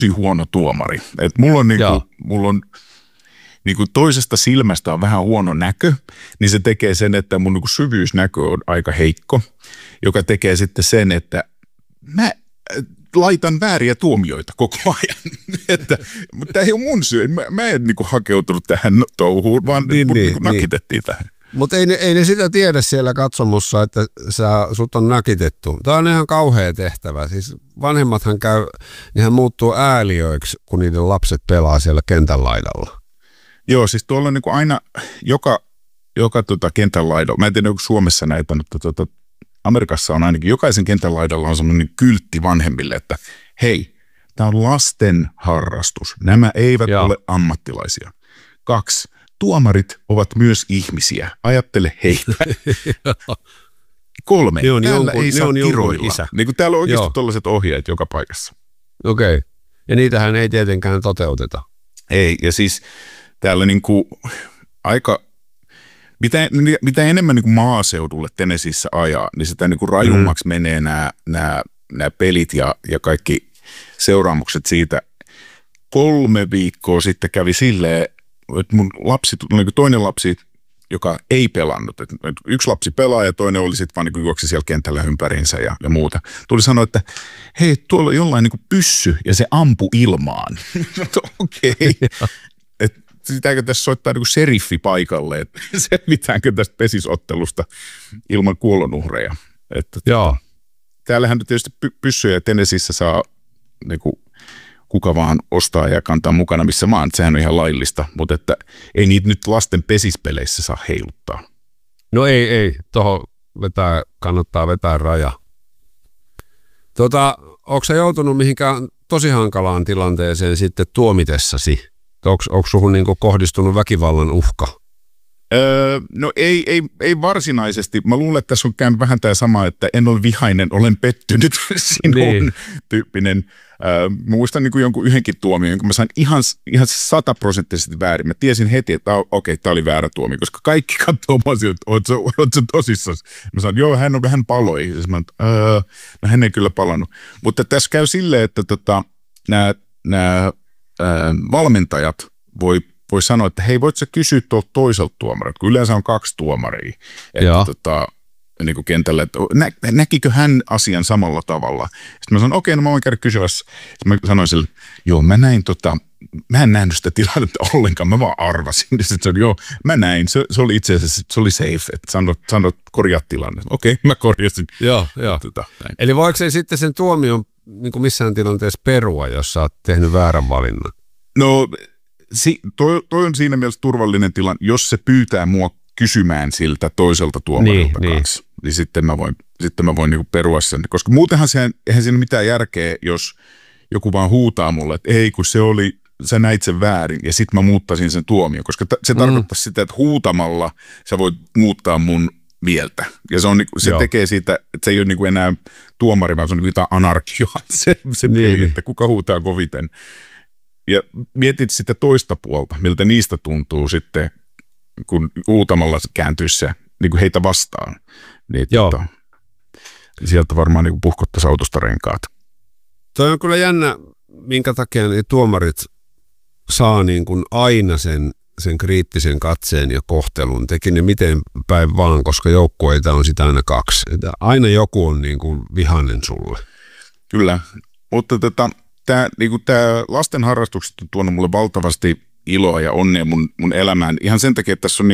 huono tuomari. Et mulla on niinku toisesta silmästä on vähän huono näkö, niin se tekee sen, että mun niinku syvyysnäkö on aika heikko, joka tekee sitten sen, että mä laitan vääriä tuomioita koko ajan. Mutta tämä ei ole mun syy. Mä en niinku hakeutunut tähän touhuun, vaan nakitettiin tähän. Mutta ei ne sitä tiedä siellä katsomussa, että sut on nakitettu. Tämä on ihan kauhea tehtävä. Siis vanhemmathan nehän muuttuu ääliöiksi, kun niiden lapset pelaa siellä kentän laidalla. Joo, siis tuolla on niinku aina joka kentän laidalla. Mä en tiedä, onko Suomessa näitä, mutta Amerikassa on ainakin jokaisen kentän laidalla on semmoinen kyltti vanhemmille, että hei, tämä on lasten harrastus. Nämä eivät ole ammattilaisia. 2. Tuomarit ovat myös ihmisiä. Ajattele heitä. 3. Täällä ei saa kiroilla. Niin kuin täällä on oikeasti tällaiset ohjeet joka paikassa. Okei. Ja niitähän ei tietenkään toteuteta. Ei, ja siis täällä niinku aika, mitä enemmän niinku maaseudulle Tennesseeissä ajaa, niin sitä niinku rajummaksi menee nämä pelit ja kaikki seuraamukset siitä. 3 viikkoa sitten kävi silleen, että mun lapsi, niinku toinen lapsi, joka ei pelannut. Et yksi lapsi pelaa ja toinen oli sitten vaan niinku juoksi siellä kentällä ympäriinsä ja muuta. Tuli sanoa, että hei, tuolla on jollain niinku pyssy ja se ampu ilmaan. Okei. Sitäkö tässä soittaa niinku seriffi paikalle, että selvitäänkö tästä pesisottelusta ilman kuolonuhreja. Täällähän tietysti pyssyjä Tennesseeissä saa niinku kuka vaan ostaa ja kantaa mukana missä maan. Sehän on ihan laillista, mutta että ei niitä nyt lasten pesispeleissä saa heiluttaa. No ei. Tuohon kannattaa vetää raja. Onko sä joutunut mihinkään tosi hankalaan tilanteeseen sitten tuomitessasi? Onko suhun niinku kohdistunut väkivallan uhka? No ei varsinaisesti. Mä luulen, että tässä on käynyt vähän tämä sama, että en ole vihainen, olen pettynyt sinuun tyyppinen. Mä muistan niin kuin jonkun yhdenkin tuomion, jonka mä sain ihan 100% väärin. Mä tiesin heti, että okei, tää oli väärä tuomio, koska kaikki katsoo mua siltä, että oot sä tosissaan. Mä sanoin, joo, hän paloi. Ja mä sanoin, no hän ei kyllä palannut. Mutta tässä käy silleen, että nämä valmentajat voi sanoa, että hei, voit sä kysyä tuolta toiselta tuomarilta, kun yleensä on 2 tuomaria niin kuin kentällä, että näkikö hän asian samalla tavalla. Sitten mä sanoin, okei, no mä voin käydä kysymässä. Sitten mä sanoin sille, joo, mä en nähnyt sitä tilannetta ollenkaan, mä vaan arvasin. Sitten sanoin, joo, mä näin, se oli itse asiassa, se oli safe, että sanot korjaa tilanne. Okei, mä korjasin. Joo. Eli voiko se sitten sen tuomion niin kuin missään tilanteessa perua, jos sä oot tehnyt väärän valinnan? No, toi on siinä mielessä turvallinen tilanne, jos se pyytää mua kysymään siltä toiselta tuomarilta kanssa. Niin sitten mä voin niinku perua sen. Koska muutenhan eihän siinä mitään järkeä, jos joku vaan huutaa mulle, että ei kun sä näit sen väärin ja sitten mä muuttaisin sen tuomion. Koska se tarkoittaa sitä, että huutamalla sä voit muuttaa mun mieltä. Ja se tekee siitä, että se ei ole niinku enää tuomari, vaan se on niinku jotain anarkiaa. Se peli, että kuka huutaa koviten. Ja mietit sitä toista puolta, miltä niistä tuntuu sitten, kun huutamalla kääntyisi se niin kuin heitä vastaan. Niin, sieltä varmaan niin puhkottaisi autosta renkaat. Toi on kyllä jännä, minkä takia tuomarit saa niin kuin aina sen kriittisen katseen ja kohtelun. Teki ne miten päin vaan, koska joukkueita on sitä aina 2. Aina joku on niin kuin vihainen sulle. Kyllä, mutta tämä lasten harrastukset on tuonut mulle valtavasti iloa ja onnea mun elämään. Ihan sen takia, että tässä on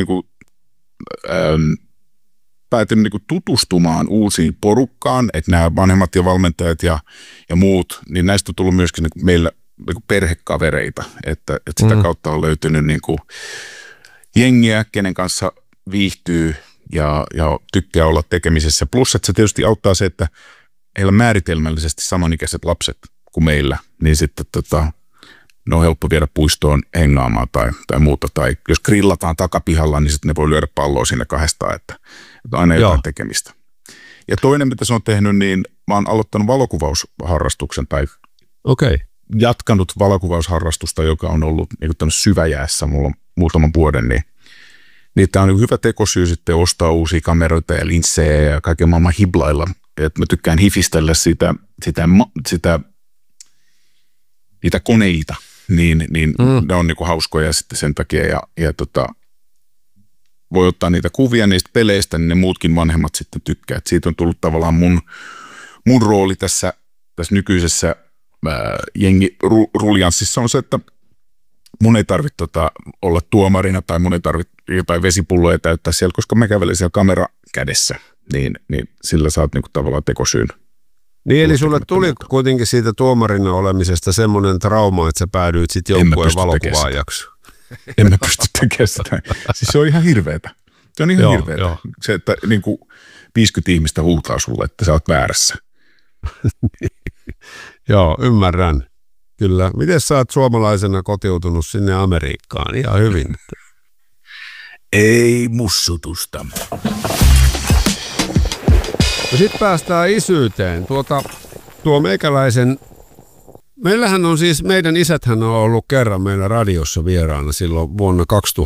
päätynyt tutustumaan uusiin porukkaan, että nämä vanhemmat ja valmentajat ja muut, niin näistä on tullut myöskin meillä perhekavereita, että sitä kautta on löytynyt jengiä, kenen kanssa viihtyy ja tykkää olla tekemisessä. Plus, että se tietysti auttaa se, että heillä on määritelmällisesti samanikäiset lapset kuin meillä, niin sitten ne on helppo viedä puistoon hengaamaan tai muuta. Tai jos grillataan takapihalla, niin sitten ne voi lyödä palloa siinä 2, että aina jotain tekemistä. Ja toinen, mitä se on tehnyt, niin mä oon aloittanut valokuvausharrastuksen tai jatkanut valokuvausharrastusta, joka on ollut niin tämmöisessä syväjäässä mulla muutaman vuoden, niin tämä on hyvä tekosyy sitten ostaa uusia kameroita ja linssejä ja kaiken maailman hiblailla. Et mä tykkään hifistellä sitä niitä koneita, niin ne on niinku hauskoja sitten sen takia ja voi ottaa niitä kuvia niistä peleistä, niin ne muutkin vanhemmat sitten tykkää. Et siitä on tullut tavallaan mun rooli tässä nykyisessä jengiruljanssissa on se, että mun ei tarvitse olla tuomarina tai mun ei tarvitse jotain vesipulloja täyttää siellä, koska mä kävelen siellä kamera kädessä, niin sillä saat niinku tavallaan tekosyyn. Niin, eli sulle tuli kuitenkin siitä tuomarina olemisesta semmoinen trauma, että sä päädyit sitten joukkueen valokuvaajaksi. En mä pysty tekemään sitä. Siis se on ihan hirveetä. Se on ihan hirveetä. Joo. Se, että niin kuin 50 ihmistä huutaa sulle, että sä oot väärässä. Joo, ymmärrän. Kyllä. Miten sä oot suomalaisena kotiutunut sinne Amerikkaan? Ihan hyvin. Ei mussutusta. No sitten päästään isyyteen. Tuo meikäläisen, meillähän on siis, meidän isäthän on ollut kerran meillä radiossa vieraana silloin vuonna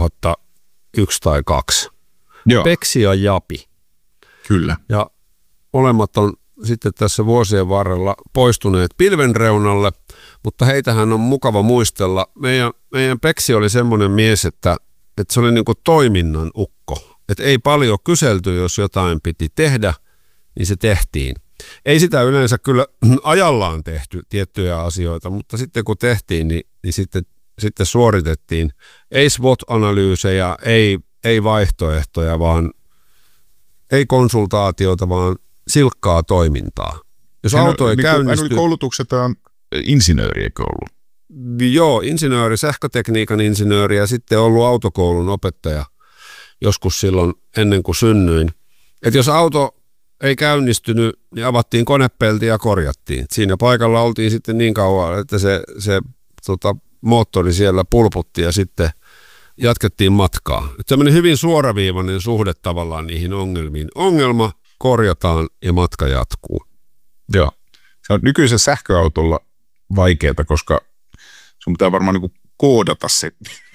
2001 tai 2002. Joo. Peksi ja Japi. Kyllä. Ja molemmat on sitten tässä vuosien varrella poistuneet pilvenreunalle, mutta heitähän on mukava muistella. Meidän Peksi oli semmoinen mies, että se oli niin kuin toiminnan ukko. Että ei paljon kyselty, jos jotain piti tehdä, niin se tehtiin. Ei sitä yleensä kyllä ajallaan tehty tiettyjä asioita, mutta sitten kun tehtiin, niin sitten suoritettiin. Ei SWOT-analyysejä, ei vaihtoehtoja, vaan ei konsultaatiota, vaan silkkaa toimintaa. Jos auto ei käynnisty... Hän oli koulutukseltaan insinööri, eikö ollut? Joo, insinööri, sähkötekniikan insinööri ja sitten ollut autokoulun opettaja joskus silloin ennen kuin synnyin. Että jos auto ei käynnistynyt, niin avattiin konepelti ja korjattiin. Siinä paikalla oltiin sitten niin kauan, että se moottori siellä pulputti ja sitten jatkettiin matkaa. Että tämmöinen hyvin suoraviivainen suhde tavallaan niihin ongelmiin. Ongelma korjataan ja matka jatkuu. Joo. Se on nykyisen sähköautolla vaikeaa, koska sun pitää varmaan niinku koodata se.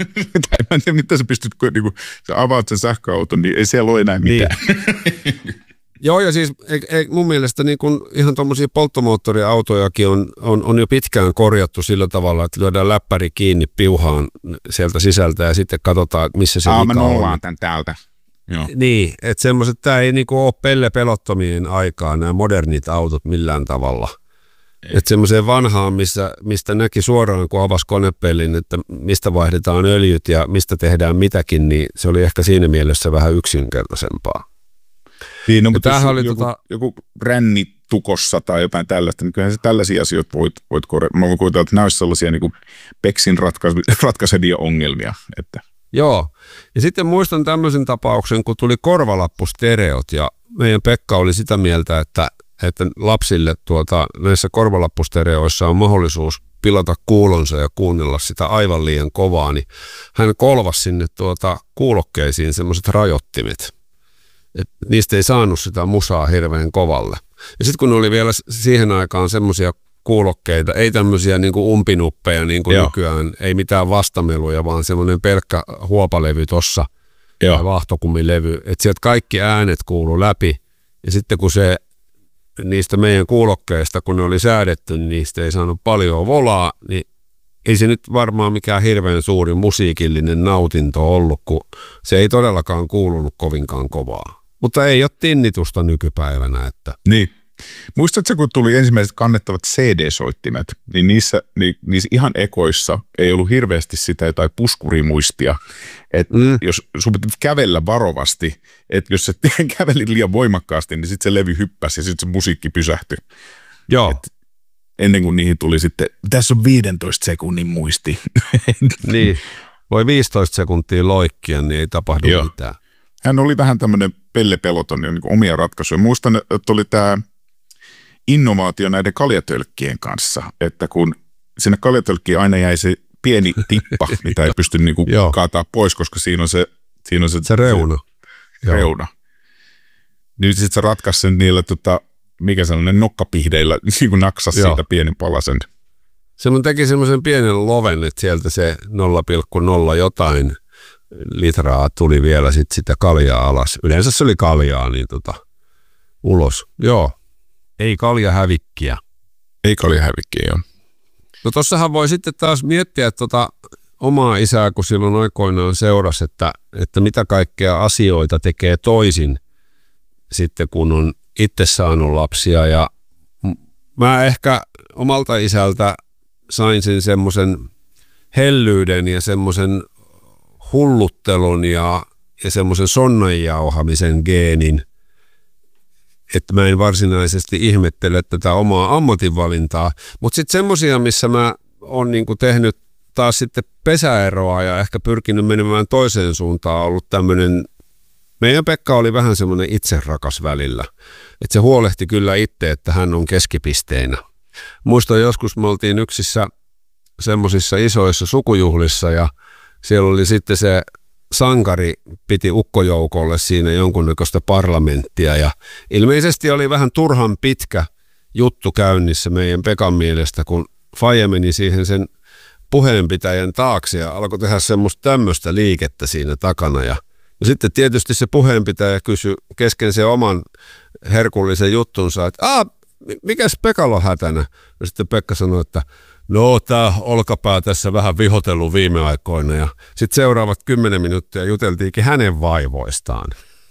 Tai en tiedä, mitä sä pystyt, niinku, sä avaat sen sähköauton, niin ei siellä ole enää mitään. Niin. Joo, ja siis mun mielestä niin kun ihan tuommoisia polttomoottoriautojakin on jo pitkään korjattu sillä tavalla, että lyödään läppäri kiinni piuhaan sieltä sisältä ja sitten katsotaan, missä se vika on. Mä nollaan tän täältä. Joo. Niin, että semmoiset, tämä ei niinku ole pellepelottomien aikaa, nämä modernit autot millään tavalla. Että semmoiseen vanhaan, mistä näki suoraan, kun avasi konepellin, että mistä vaihdetaan öljyt ja mistä tehdään mitäkin, niin se oli ehkä siinä mielessä vähän yksinkertaisempaa. Niin, no, mutta oli joku rännitukossa tai jotain tällaista, niin kyllähän se tällaisia asioita voit korjata. Mä voin kuvitella, että nämä olisi sellaisia niin kuin Peksin ratkaisevia ongelmia. Että. Joo, ja sitten muistan tämmöisen tapauksen, kun tuli korvalappustereot ja meidän Pekka oli sitä mieltä, että lapsille näissä korvalappustereoissa on mahdollisuus pilata kuulonsa ja kuunnella sitä aivan liian kovaa, niin hän kolvasi sinne kuulokkeisiin semmoiset rajoittimet. Et niistä ei saanut sitä musaa hirveän kovalle. Ja sitten kun oli vielä siihen aikaan semmoisia kuulokkeita, ei tämmöisiä niin kuin umpinuppeja niin kuin nykyään, ei mitään vastameluja, vaan semmoinen pelkkä huopalevy tossa, tai vaahtokumilevy, että sieltä kaikki äänet kuului läpi. Ja sitten kun se niistä meidän kuulokkeista, kun ne oli säädetty, niin niistä ei saanut paljon volaa, niin ei se nyt varmaan mikään hirveän suuri musiikillinen nautinto ollut, kun se ei todellakaan kuulunut kovinkaan kovaa. Mutta ei ole tinnitusta nykypäivänä. Että. Niin. Muistatko, kun tuli ensimmäiset kannettavat CD-soittimet, niin niissä ihan ekoissa ei ollut hirveästi sitä jotain puskurimuistia, että jos sun pitää kävellä varovasti, että jos sä kävelit liian voimakkaasti, niin sitten se levy hyppäsi ja sitten se musiikki pysähtyi. Joo. Ennen kuin niihin tuli sitten, tässä on 15 sekunnin muisti. Niin, voi 15 sekuntia loikkia, niin ei tapahdu mitään. Hän oli vähän tämmöinen pellepeloton niin omia ratkaisuja. Muistan, että oli tämä innovaatio näiden kaljatölkkien kanssa, että kun sinne kaljatölkkiin aina jäi se pieni tippa, mitä ei pysty niin kuin kaataa pois, koska siinä on se reuna. Reuna. Nyt sitten se ratkaisi sen niillä, mikä sellainen nokkapihdeillä, niin kuin naksasi siitä pienen palasen. Se teki semmoisen pienen loven, että sieltä se 0,0 jotain litraa tuli vielä sitä kaljaa alas. Yleensä se oli kaljaa, niin ulos. Joo. Ei kaljahävikkiä. Ei kaljahävikkiä, joo. No tossahan voi sitten taas miettiä omaa isää, kun silloin aikoinaan seurasi, että mitä kaikkea asioita tekee toisin sitten, kun on itse saanut lapsia. Ja mä ehkä omalta isältä sain sen semmoisen hellyyden ja semmoisen hulluttelun ja semmoisen sonnanjauhamisen geenin, että mä en varsinaisesti ihmettele tätä omaa ammatinvalintaa. Mutta sitten semmoisia, missä mä oon niinku tehnyt taas sitten pesäeroa ja ehkä pyrkinyt menemään toiseen suuntaan, on ollut tämmöinen, meidän Pekka oli vähän semmoinen itserakas välillä, että se huolehti kyllä itse, että hän on keskipisteenä. Muistan joskus me oltiin yksissä semmoisissa isoissa sukujuhlissa ja siellä oli sitten se sankari piti ukkojoukolle siinä jonkunnäköistä parlamenttia ja ilmeisesti oli vähän turhan pitkä juttu käynnissä meidän Pekan mielestä, kun faija meni siihen sen puheenpitäjän taakse ja alkoi tehdä semmoista tämmöistä liikettä siinä takana ja sitten tietysti se puheenpitäjä kysyi kesken sen oman herkullisen juttunsa, että mikäs Pekalla on hätänä? Ja sitten Pekka sanoi, että no tää olkapää tässä vähän vihotellut viime aikoina ja sitten seuraavat 10 minuuttia juteltiinkin hänen vaivoistaan.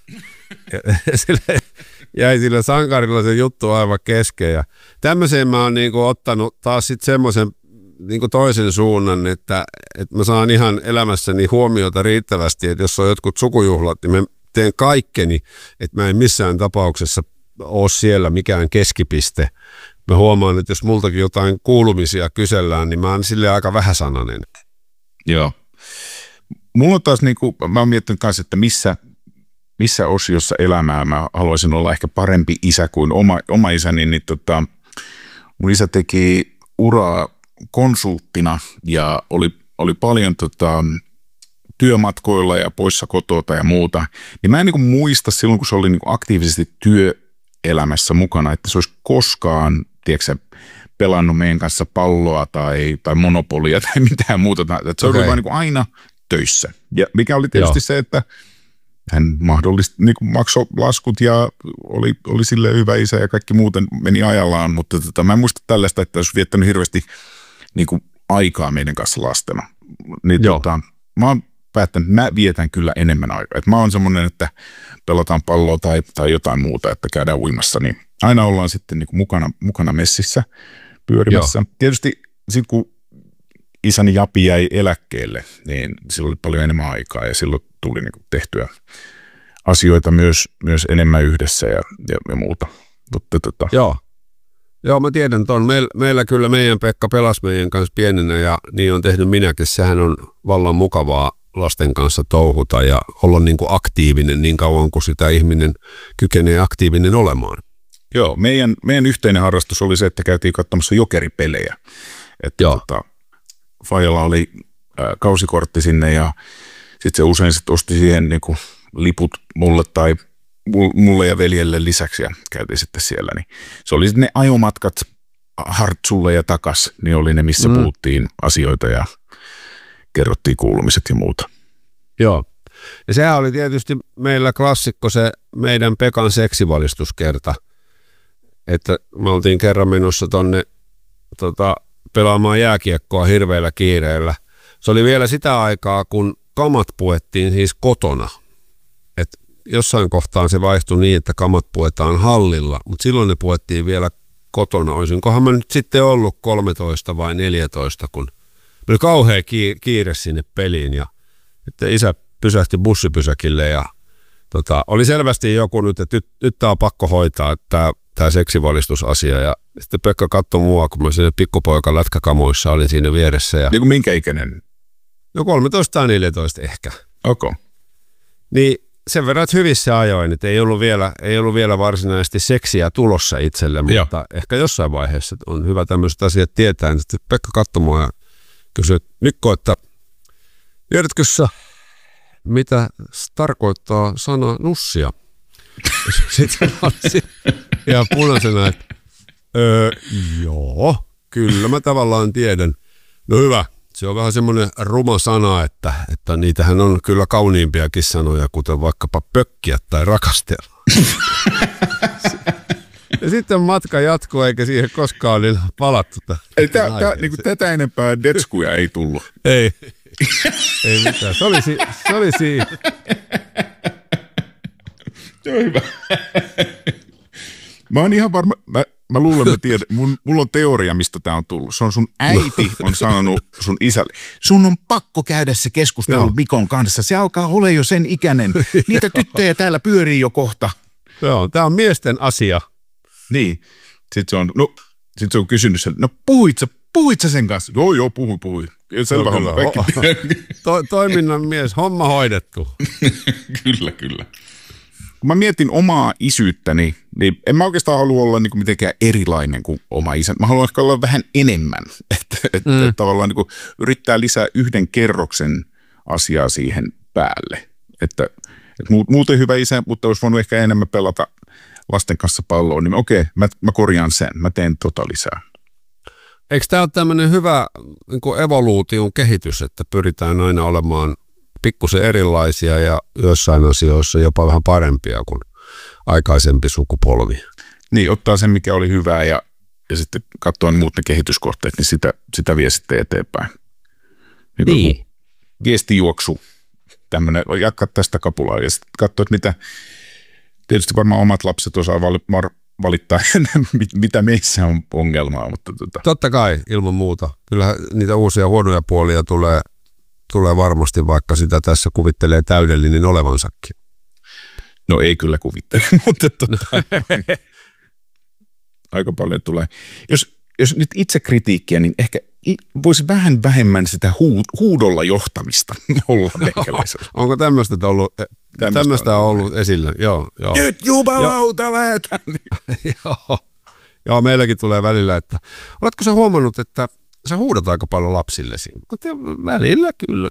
Jäi sillä sankarilla se juttu aivan kesken ja tämmöiseen mä oon niinku ottanut taas sitten semmoisen niinku toisen suunnan, että mä saan ihan elämässäni huomiota riittävästi, että jos on jotkut sukujuhlat, niin mä teen kaikkeni, että mä en missään tapauksessa ole siellä mikään keskipiste. Mä huomaan, että jos multakin jotain kuulumisia kysellään, niin mä oon silleen aika vähäsanainen. Joo. Mulla on taas, mä oon miettinyt kanssa, että missä osiossa elämää mä haluaisin olla ehkä parempi isä kuin oma isäni. Niin mun isä teki uraa konsulttina ja oli paljon työmatkoilla ja poissa kotota ja muuta. Niin mä en muista silloin, kun se oli aktiivisesti työelämässä mukana, että se olisi koskaan, tiedätkö, pelannut meidän kanssa palloa tai monopolia tai mitään muuta. Että se oli vain aina töissä. Ja mikä oli tietysti se, että hän mahdollisesti maksoi laskut ja oli silleen hyvä isä ja kaikki muuten meni ajallaan, mutta mä en muista tällaista, että olisi viettänyt hirveästi aikaa meidän kanssa lastena. Niin mä oon päättänyt, että mä vietän kyllä enemmän aikaa. Et mä oon semmoinen, että pelataan palloa tai jotain muuta, että käydään uimassa, niin aina ollaan sitten mukana messissä pyörimässä. Joo. Tietysti sitten kun isäni Japi jäi eläkkeelle, niin silloin oli paljon enemmän aikaa ja silloin tuli tehtyä asioita myös enemmän yhdessä ja muuta. Mutta Joo, mä tiedän ton. Meillä kyllä meidän Pekka pelasi meidän kanssa pienenä ja niin on tehnyt minäkin. Sehän on vallan mukavaa lasten kanssa touhuta ja olla aktiivinen niin kauan kuin sitä ihminen kykenee aktiivinen olemaan. Joo, meidän yhteinen harrastus oli se, että käytiin katsomassa jokeripelejä. Että faijalla oli kausikortti sinne ja sitten se usein osti siihen liput mulle ja veljelle lisäksi ja käytiin sitten siellä. Niin se oli ne ajomatkat Hartsulle ja takas, niin oli ne, missä puhuttiin asioita ja kerrottiin kuulumiset ja muuta. Joo. Ja sehän oli tietysti meillä klassikko se meidän Pekan seksivalistuskerta, että me oltiin kerran menossa tonne pelaamaan jääkiekkoa hirveällä kiireellä. Se oli vielä sitä aikaa, kun kamat puettiin siis kotona. Et jossain kohtaan se vaihtui niin, että kamat puetaan hallilla, mutta silloin ne puettiin vielä kotona. Olisinkohan mä nyt sitten ollut 13 vai 14, kun oli kauhea kiire sinne peliin ja että isä pysähti bussipysäkille ja oli selvästi joku nyt, että nyt tää on pakko hoitaa, että tämä seksivalistusasia ja sitten Pekka katsoi mua, kun mä siinä pikkupoika lätkäkamoissa olin siinä vieressä. Ja niin kuin minkä ikäinen? No 13 tai 14 ehkä. Okay. Niin sen verran hyvissä ajoin, että ei ollut vielä varsinaisesti seksiä tulossa itselle, mutta ehkä jossain vaiheessa on hyvä tämmöiset asiat tietää. Sitten Pekka katsoi mua ja kysyi, Mikko, että tiedätkö sä, mitä tarkoittaa sana nussia? Sitten olisin ihan punaisena, että joo, kyllä mä tavallaan tiedän. No hyvä, se on vähän semmoinen ruma sana, että niitähän on kyllä kauniimpiakin sanoja, kuten vaikkapa pökkiä tai rakastella. Ja sitten matka jatkuu, eikä siihen koskaan niin palattu. Niinku tätä enempää detskuja ei tullut. Ei mitään. Se oli siinä. Se on hyvä. Mä oon ihan varma, mä luulen, mä tiedän, mulla on teoria, mistä tää on tullut. Se on sun äiti on sanonut sun isälle, sun on pakko käydä se keskustelu Mikon kanssa. Se alkaa olla jo sen ikäinen. Niitä tyttöjä täällä pyörii jo kohta. Joo, tää on miesten asia. Niin. Sitten se on kysynyt sen, no puhuit sä sen kanssa? Joo, puhuin. Selvä homma. Toiminnan mies, homma hoidettu. Kyllä. Kun mä mietin omaa isyyttäni, niin en mä oikeastaan halua olla niin kuin mitenkään erilainen kuin oma isä. Mä haluan ehkä olla vähän enemmän, että tavallaan niin kuin yrittää lisää yhden kerroksen asiaa siihen päälle. Että muuten hyvä isä, mutta olisi voinut ehkä enemmän pelata lasten kanssa palloa, niin okei, mä korjaan sen, mä teen lisää. Eikö tämä ole tämmöinen hyvä niin kuin evoluution kehitys, että pyritään aina olemaan pikkusen erilaisia ja jossain asioissa jopa vähän parempia kuin aikaisempi sukupolvi? Niin, ottaa sen, mikä oli hyvää ja sitten katsoa muut ne kehityskohteet, niin sitä vie sitten eteenpäin. Niin. Viestijuoksu, tämmöinen, jatkaa tästä kapulaa ja sitten katsoa, että mitä, tietysti varmaan omat lapset osaa valittaa, mitä meissä on ongelmaa. Mutta Totta kai, ilman muuta. Kyllähän niitä uusia huonoja puolia tulee varmasti, vaikka sitä tässä kuvittelee täydellinen olevansakin. No ei kyllä kuvittele, mutta aika paljon tulee. Jos nyt itse kritiikkiä, niin ehkä voisi vähän vähemmän sitä huudolla johtamista olla meikäläisellä. Onko tämmöistä ollut esillä? Joo. Nyt jumalauta lähetään! Joo, meilläkin tulee välillä, että oletko sä huomannut, että sä huudat aika paljon lapsillesi? Välillä kyllä.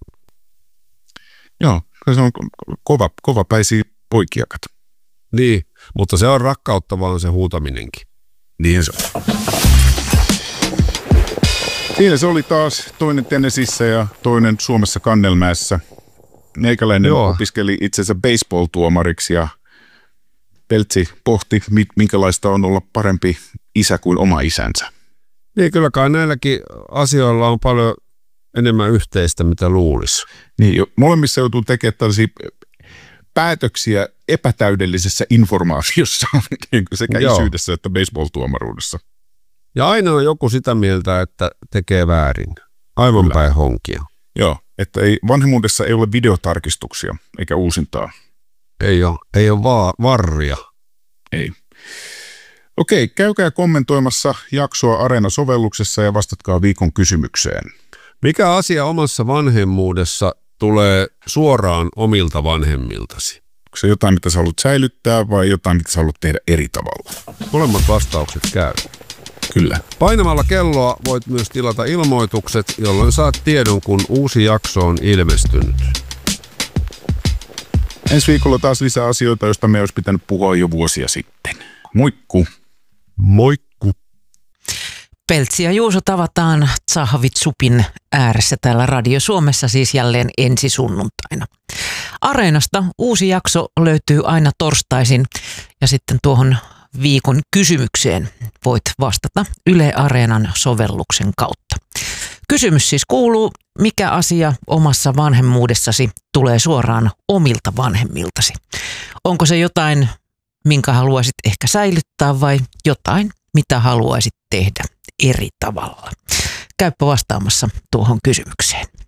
Joo, se on kovapäisiä poikia, kato. Niin, mutta se on rakkautta vaan se huutaminenkin. Niin se on. Siinä se oli taas toinen Tennesseeissä ja toinen Suomessa Kannelmäessä. Meikäläinen opiskeli itsensä baseball-tuomariksi ja Peltsi pohti, minkälaista on olla parempi isä kuin oma isänsä. Niin, kyllä kai näilläkin asioilla on paljon enemmän yhteistä, mitä luulisi. Niin, molemmissa joutuu tekemään tällaisia päätöksiä epätäydellisessä informaatiossa, sekä isyydessä että baseball-tuomaruudessa. Ja aina on joku sitä mieltä, että tekee väärin. Aivan päin honkia. Joo, että vanhemmuudessa ei ole videotarkistuksia eikä uusintaa. Ei ole varria. Ei. Okei, käykää kommentoimassa jaksoa Areena-sovelluksessa ja vastatkaa viikon kysymykseen. Mikä asia omassa vanhemmuudessa tulee suoraan omilta vanhemmiltasi? Onko se jotain, mitä sä haluat säilyttää vai jotain, mitä sä haluat tehdä eri tavalla? Molemmat vastaukset käy. Kyllä. Painamalla kelloa voit myös tilata ilmoitukset, jolloin saat tiedon, kun uusi jakso on ilmestynyt. Ensi viikolla taas lisää asioita, joista me olisi pitänyt puhua jo vuosia sitten. Moikku! Moikku! Peltsi ja Juuso tavataan Tsahvitsupin ääressä täällä Radio Suomessa siis jälleen ensi sunnuntaina. Areenasta uusi jakso löytyy aina torstaisin ja sitten tuohon viikon kysymykseen voit vastata Yle Areenan sovelluksen kautta. Kysymys siis kuuluu, mikä asia omassa vanhemmuudessasi tulee suoraan omilta vanhemmiltasi? Onko se jotain, minkä haluaisit ehkä säilyttää vai jotain, mitä haluaisit tehdä eri tavalla? Käyppä vastaamassa tuohon kysymykseen.